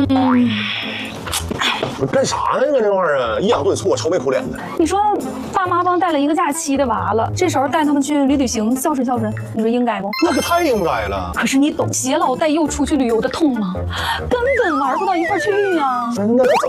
我干啥呢？搁这块儿啊，抑扬顿挫，愁眉苦脸的。 你说爸妈帮带了一个假期的娃了，这时候带他们去旅行，孝顺孝顺，你说应该不？ 那可太应该了。 可是你懂携老带幼出去旅游的痛吗？根本玩不到一块去呀。 那可怎